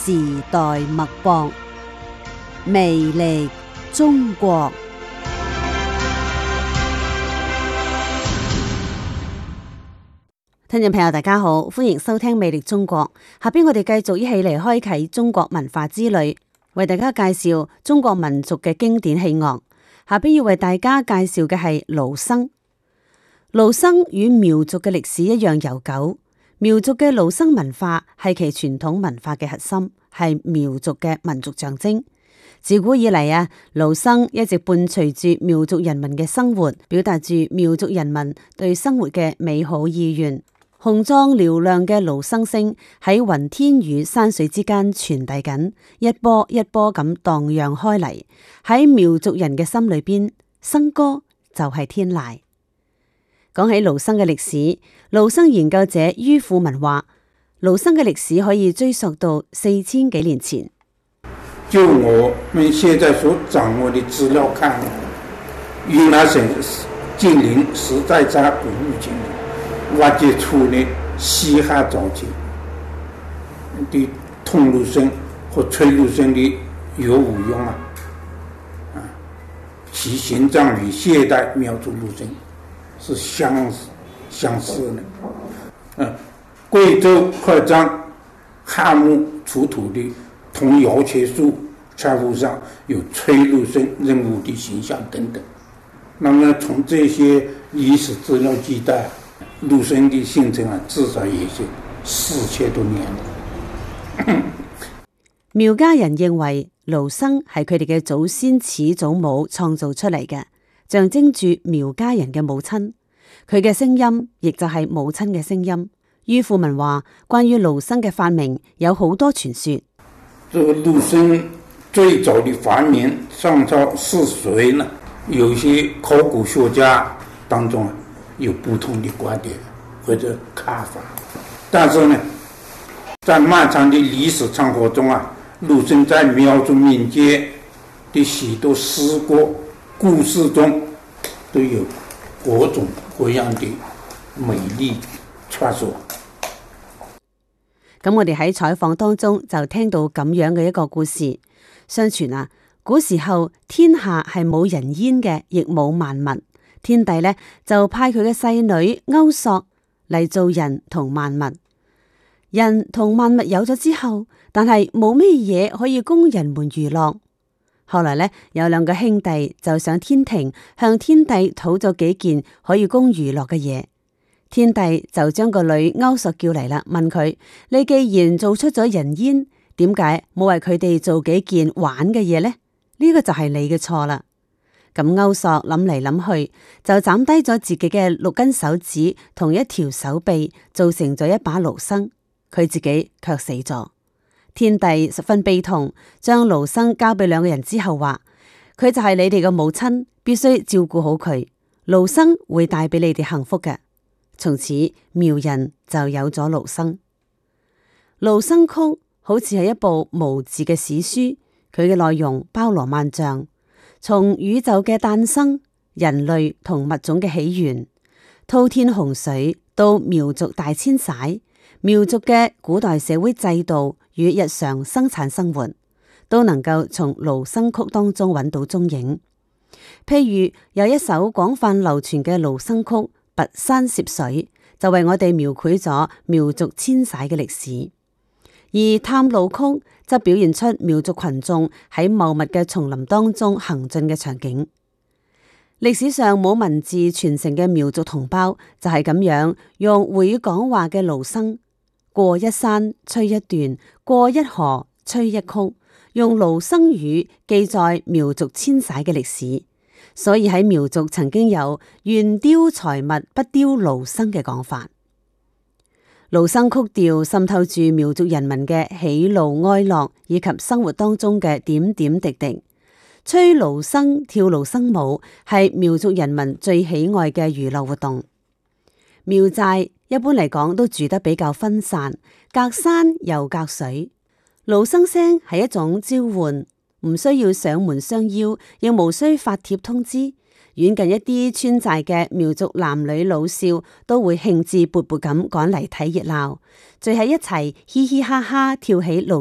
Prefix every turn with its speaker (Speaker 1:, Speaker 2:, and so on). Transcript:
Speaker 1: 時代脈搏，魅力中國。聽眾朋友大家好，歡迎收聽魅力中國。下邊我哋繼續一起嚟開啟中國文化之旅，為大家介紹中國民族嘅經典器樂。下邊要為大家介紹嘅係盧笙。盧笙與苗族嘅歷史一樣悠久，苗族嘅盧笙文化係其傳統文化嘅核心，係苗族嘅民族象徵。自古以嚟盧笙一直伴隨住苗族人民嘅生活，表達住苗族人民對生活嘅美好意願。雄壯嘹亮嘅盧笙聲喺雲天與山水之間傳遞緊，一波一波咁蕩漾開嚟。喺苗族人嘅心裏邊，笙歌就係天籟。講起盧笙嘅歷史，盧笙研究者于富文話，盧笙嘅歷史可以追溯到4000幾年前。
Speaker 2: 就我們現在所掌握的資料看，雲南省金陵石寨寨古玉井挖掘出的西漢早期的通盧笙和吹盧笙的樂舞用其形狀與現代苗族盧笙是相似的。貴州合章漢墓出土的銅搖切樹切腹上有吹盧笙人物的形象等等。那麼從這些歷史資料記載，盧笙的形成至少也是4000多年了。
Speaker 1: 苗家人認為盧笙係佢哋嘅祖先始祖母創造出嚟嘅，象徵住苗家人嘅母親。佢嘅聲音亦就係母親嘅聲音。于富文話，關於盧笙嘅發明有好多傳說。
Speaker 2: 這個盧笙最早的發明創造是誰呢？有些考古學家當中有不同的觀點或者看法，但是呢，在漫長的歷史長河中盧笙在苗族民間的許多詩歌故事中都有各種各樣的美麗傳說。
Speaker 1: 咁我哋喺採訪當中就聽到咁樣嘅一個故事，相傳古時候天下係冇人煙嘅，亦冇萬物。天帝呢就派佢嘅細女歐索嚟做人同萬物。人同萬物有咗之後，但係冇咩嘢可以供人們娛樂。後來呢，有兩個兄弟就上天庭向天帝討咗幾件可以供娛樂嘅嘢。天帝就將個女歐索叫嚟啦，問佢：你既然做出咗人煙，點解冇為佢哋做幾件玩嘅嘢呢？呢個就係你嘅錯啦。咁歐索諗嚟諗去，就斬低咗自己嘅6根手指同一條手臂，做成咗一把盧笙。佢自己卻死咗。天帝十分悲痛，將盧笙交俾兩個人之後話：佢就係你哋嘅母親，必須照顧好佢。盧笙會帶俾你哋幸福嘅。從此苗人就有咗盧笙。盧笙曲好似係一部無字嘅史書，佢嘅內容包羅萬象，從宇宙嘅誕生、人類同物種嘅起源、滔天洪水到苗族大遷徙、苗族嘅古代社會制度與日常生產生活，都能夠從盧笙曲當中揾到蹤影。譬如有一首廣泛流傳嘅盧笙曲《跋山涉水》，就為我哋描繪咗苗族遷徙嘅歷史。而探路曲則表現出苗族群眾喺茂密嘅叢林當中行進嘅場景。歷史上冇文字傳承嘅苗族同胞就係咁樣用會講話嘅盧笙，過一山吹一段，過一河吹一曲，用盧笙語記載苗族遷徙嘅歷史。所以喺苗族曾經有願雕財物不雕盧笙嘅講法。盧笙曲調滲透住苗族人民嘅喜怒哀樂以及生活當中嘅點點滴滴。吹盧笙、跳盧笙舞係苗族人民最喜愛嘅娛樂活動。苗寨一般嚟講都住得比較分散，隔山又隔水。盧笙聲係一種召喚，唔需要上門相邀，亦無需發帖通知。遠近一啲村寨嘅苗族男女老少都會興致勃勃咁趕嚟睇熱鬧，聚喺一齊嘻嘻哈哈跳起盧